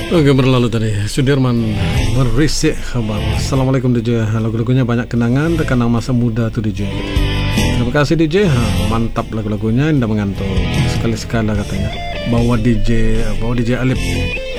Oke, berlalu tadi Sudirman berisik kabar. Assalamualaikum DJ. Lagu-lagunya banyak kenangan terkenang masa muda tuh DJ. Terima kasih DJ. Mantap lagu-lagunya, indah mengantuk. Sekali-sekala katanya. Bawa DJ Alip